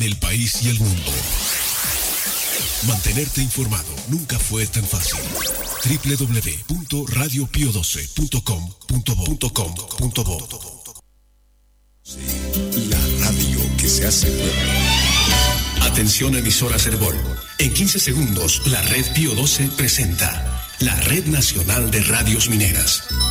del país y el mundo. Mantenerte informado nunca fue tan fácil. www.radiopio12.com.bo. La radio que se hace pueblo. Atención, emisora Cerbol. En 15 segundos, la red Pío 12 presenta la Red Nacional de Radios Mineras.